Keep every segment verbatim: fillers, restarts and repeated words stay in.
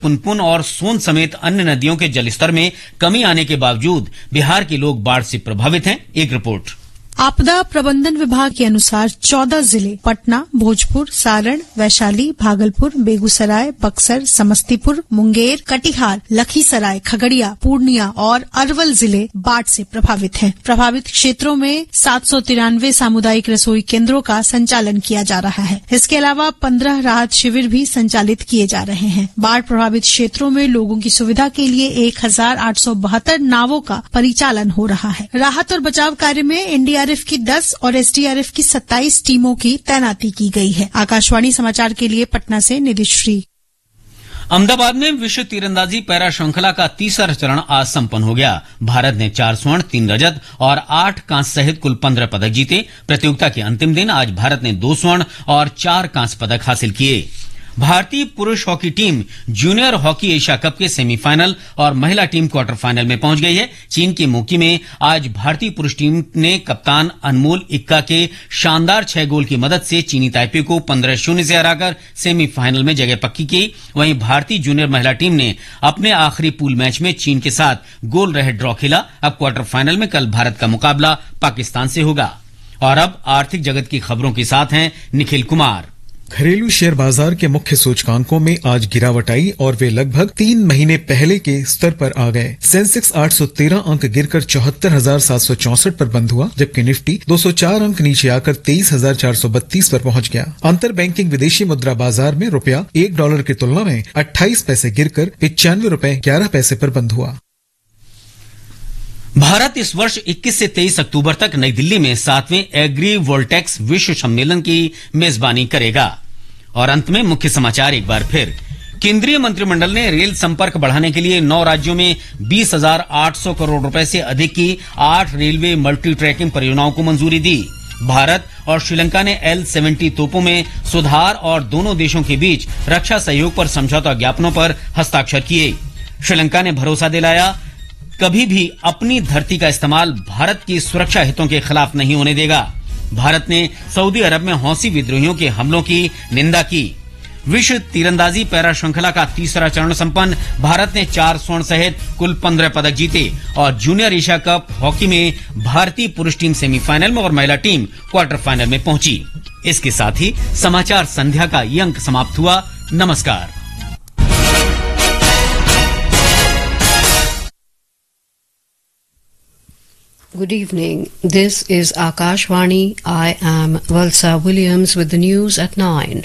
पुनपुन और सोन समेत अन्य नदियों के जलस्तर में कमी आने के बावजूद बिहार के लोग बाढ़ से प्रभावित हैं। एक रिपोर्ट। आपदा प्रबंधन विभाग के अनुसार चौदह जिले पटना, भोजपुर, सारण, वैशाली, भागलपुर, बेगूसराय, बक्सर, समस्तीपुर, मुंगेर, कटिहार, लखीसराय, खगड़िया, पूर्णिया और अरवल जिले बाढ़ से प्रभावित हैं। प्रभावित क्षेत्रों में सात सौ तिरानवे सामुदायिक रसोई केंद्रों का संचालन किया जा रहा है। इसके अलावा पंद्रह राहत शिविर भी संचालित किए जा रहे हैं। बाढ़ प्रभावित क्षेत्रों में लोगों की सुविधा के लिए एक हजार आठ सौ बहत्तर नावों का परिचालन हो रहा है। राहत और बचाव कार्य में एनडीआरएफ की दस और एसडीआरएफ की सत्ताईस टीमों की तैनाती की गई है। आकाशवाणी समाचार के लिए पटना से निधिश्री। अहमदाबाद में विश्व तीरंदाजी पैरा श्रृंखला का तीसरा चरण आज संपन्न हो गया। भारत ने चार स्वर्ण, तीन रजत और आठ कांस्य सहित कुल पंद्रह पदक जीते। प्रतियोगिता के अंतिम दिन आज भारत ने दो स्वर्ण और चार कांस्य पदक हासिल किए। भारतीय पुरुष hockey team junior hockey Asia cup के सेमीफाइनल और महिला टीम क्वार्टर फाइनल में पहुंच गई है। चीन की मोकी में आज भारतीय पुरुष टीम ने कप्तान अनमोल इक्का के शानदार छह गोल की मदद से चीनी ताइपे को पंद्रह शून्य से हराकर सेमीफाइनल में जगह पक्की की। वहीं भारतीय जूनियर महिला टीम ने अपने आखिरी पूल मैच में चीन के साथ गोल रहित ड्रॉ खेला। अब क्वार्टर फाइनल में कल भारत का मुकाबला पाकिस्तान से होगा। और अब आर्थिक जगत की खबरों के साथ हैं निखिल कुमार। घरेलू शेयर बाजार के मुख्य सूचकांकों में आज गिरावट आई और वे लगभग तीन महीने पहले के स्तर पर आ गए। सेंसेक्स आठ सौ तेरह अंक गिरकर चौहत्तर हजार सात सौ चौसठ पर बंद हुआ, जबकि निफ्टी दो सौ चार अंक नीचे आकर तेईस हजार चार सौ बत्तीस पर पहुंच गया। अंतर बैंकिंग विदेशी मुद्रा बाजार में रुपया एक डॉलर की तुलना में अट्ठाईस पैसे गिरकर पिचानवे रुपए ग्यारह पैसे पर बंद हुआ। भारत इस वर्ष इक्कीस से तेईस अक्टूबर तक नई दिल्ली में सातवें एग्री वोल्टेक्स विश्व सम्मेलन की मेजबानी करेगा। और अंत में मुख्य समाचार एक बार फिर। केंद्रीय मंत्रिमंडल ने रेल संपर्क बढ़ाने के लिए नौ राज्यों में बीस हजार आठ सौ करोड़ रुपए से अधिक की आठ रेलवे मल्टी ट्रैकिंग परियोजनाओं को मंजूरी दी। भारत और श्रीलंका ने एल सेवेंटी तोपों में सुधार और दोनों देशों के बीच रक्षा सहयोग पर समझौता ज्ञापनों पर हस्ताक्षर किए। श्रीलंका ने भरोसा दिलाया कभी भी अपनी धरती का इस्तेमाल भारत की सुरक्षा हितों के खिलाफ नहीं होने देगा। भारत ने सऊदी अरब में हौसी विद्रोहियों के हमलों की निंदा की। विश्व तीरंदाजी पैरा श्रृंखला का तीसरा चरण संपन्न। भारत ने चार स्वर्ण सहित कुल पंद्रह पदक जीते और जूनियर एशिया कप हॉकी में भारतीय पुरुष टीम सेमीफाइनल में और महिला टीम क्वार्टर फाइनल में पहुंची। इसके साथ ही समाचार संध्या का ये अंक समाप्त हुआ। नमस्कार। Good evening. This is Akashvani. I am Valsa Williams with the news at nine.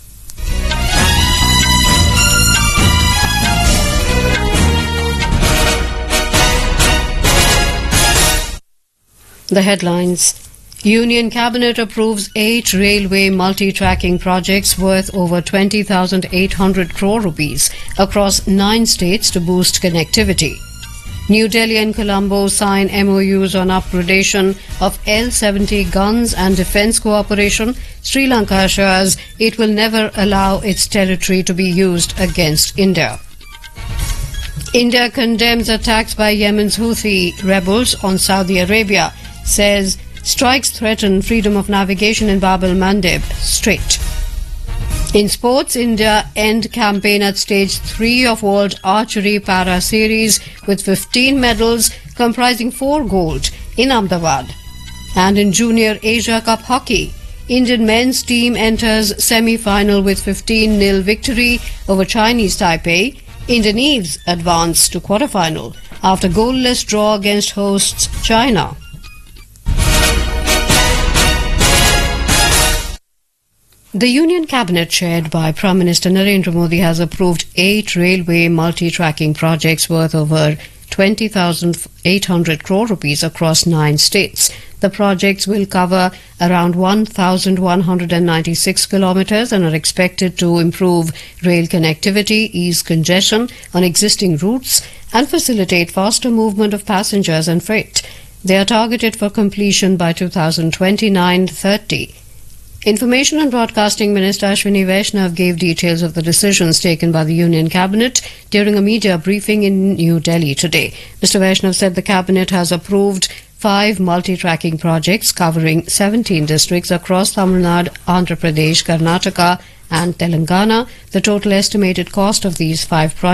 The headlines. Union Cabinet approves eight railway multi-tracking projects worth over twenty thousand eight hundred crore rupees across nine states to boost connectivity. New Delhi and Colombo sign M O Us on upgradation of L seventy guns and defence cooperation. Sri Lanka assures it will never allow its territory to be used against India. India condemns attacks by Yemen's Houthi rebels on Saudi Arabia, says strikes threaten freedom of navigation in Bab el-Mandeb Strait. In sports, India end campaign at stage three of World Archery Para Series with fifteen medals comprising four gold in Ahmedabad. And in Junior Asia Cup Hockey, Indian men's team enters semi-final with fifteen nil victory over Chinese Taipei. Indian Eves advance to quarter-final after goalless draw against hosts China. The Union Cabinet, chaired by Prime Minister Narendra Modi, has approved eight railway multi-tracking projects worth over twenty thousand eight hundred crore rupees across nine states. The projects will cover around one thousand one hundred ninety-six kilometers and are expected to improve rail connectivity, ease congestion on existing routes, and facilitate faster movement of passengers and freight. They are targeted for completion by two thousand twenty-nine thirty. Information and Broadcasting Minister Ashwini Vaishnav gave details of the decisions taken by the Union Cabinet during a media briefing in New Delhi today. Mister Vaishnav said the Cabinet has approved five multi-tracking projects covering seventeen districts across Tamil Nadu, Andhra Pradesh, Karnataka and Telangana. The total estimated cost of these five projects